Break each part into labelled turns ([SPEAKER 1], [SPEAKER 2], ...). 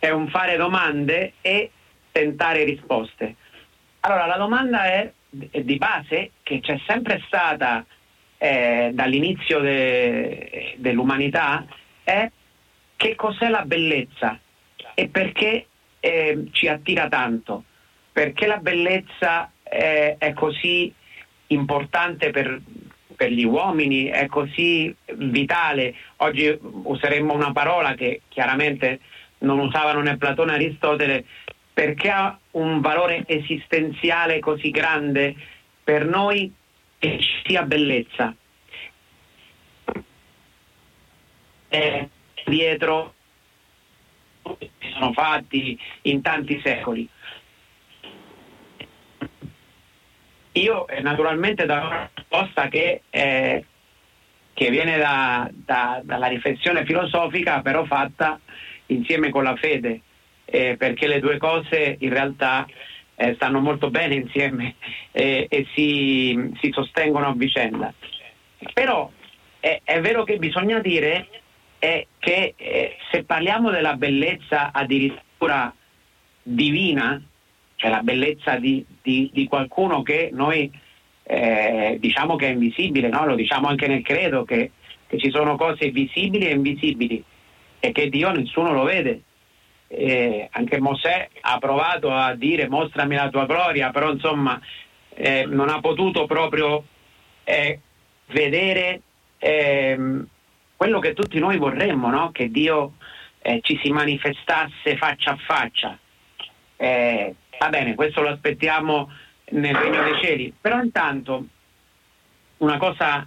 [SPEAKER 1] è un fare domande e tentare risposte. Allora, la domanda è di base, che c'è sempre stata dall'inizio dell'umanità, è: che cos'è la bellezza e perché ci attira tanto? Perché la bellezza è così importante per gli uomini, è così vitale. Oggi useremmo una parola che chiaramente non usavano né Platone né Aristotele, perché ha un valore esistenziale così grande per noi che ci sia bellezza. Dietro si sono fatti in tanti secoli. Io naturalmente do una risposta che viene dalla riflessione filosofica, però fatta insieme con la fede, perché le due cose in realtà stanno molto bene insieme e si sostengono a vicenda. Però è vero che bisogna dire che se parliamo della bellezza addirittura divina, cioè la bellezza di qualcuno che noi diciamo che è invisibile, no? Lo diciamo anche nel credo, che ci sono cose visibili e invisibili e che Dio nessuno lo vede. Anche Mosè ha provato a dire mostrami la tua gloria, però insomma non ha potuto proprio vedere quello che tutti noi vorremmo, no? Che Dio ci si manifestasse faccia a faccia. Va bene, questo lo aspettiamo nel regno dei cieli, però intanto una cosa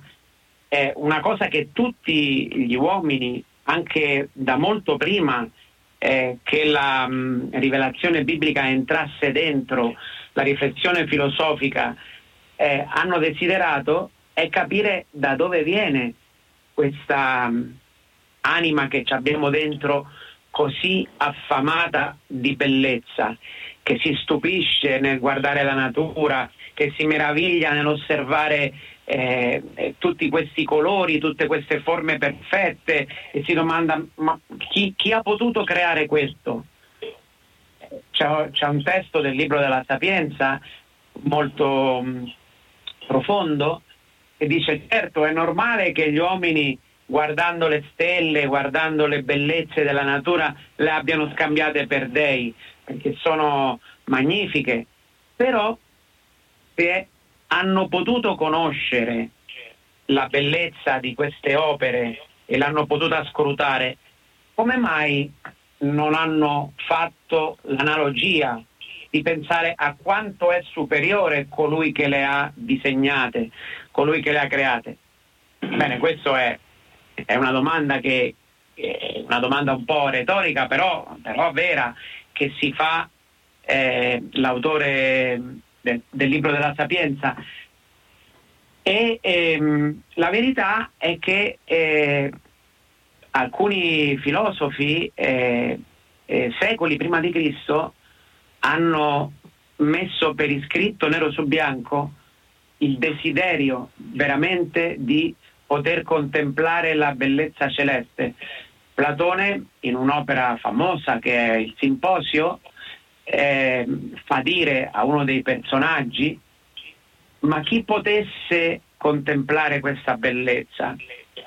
[SPEAKER 1] che tutti gli uomini, anche da molto prima che la rivelazione biblica entrasse dentro la riflessione filosofica, hanno desiderato, è capire da dove viene questa anima che ci abbiamo dentro, così affamata di bellezza, che si stupisce nel guardare la natura, che si meraviglia nell'osservare tutti questi colori, tutte queste forme perfette, e si domanda: ma chi ha potuto creare questo? C'è un testo del libro della Sapienza molto profondo che dice: certo, è normale che gli uomini, guardando le stelle, guardando le bellezze della natura, le abbiano scambiate per dei, perché sono magnifiche, però se hanno potuto conoscere la bellezza di queste opere e l'hanno potuta scrutare, come mai non hanno fatto l'analogia di pensare a quanto è superiore colui che le ha disegnate, colui che le ha create? Bene, questo è una domanda che è una domanda un po' retorica, però vera, che si fa l'autore del libro della Sapienza. E la verità è che alcuni filosofi secoli prima di Cristo hanno messo per iscritto nero su bianco il desiderio veramente di poter contemplare la bellezza celeste. Platone, in un'opera famosa che è il Simposio, fa dire a uno dei personaggi: ma chi potesse contemplare questa bellezza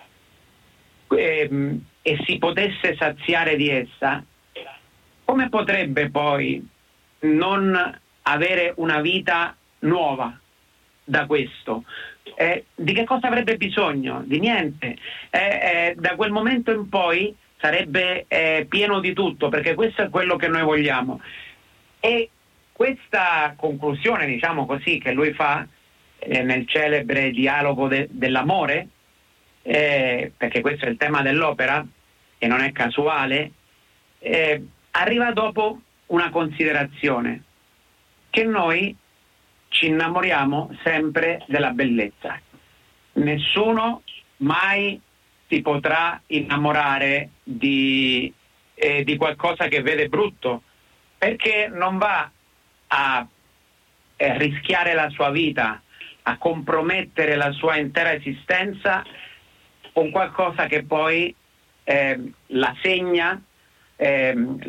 [SPEAKER 1] e si potesse saziare di essa, come potrebbe poi non avere una vita nuova da questo? Di che cosa avrebbe bisogno? Di niente. Da quel momento in poi sarebbe pieno di tutto, perché questo è quello che noi vogliamo. E questa conclusione, diciamo così, che lui fa nel celebre dialogo dell'amore, perché questo è il tema dell'opera e non è casuale, arriva dopo una considerazione: che noi ci innamoriamo sempre della bellezza. Nessuno mai si potrà innamorare di qualcosa che vede brutto, perché non va a rischiare la sua vita, a compromettere la sua intera esistenza con qualcosa che poi la segna,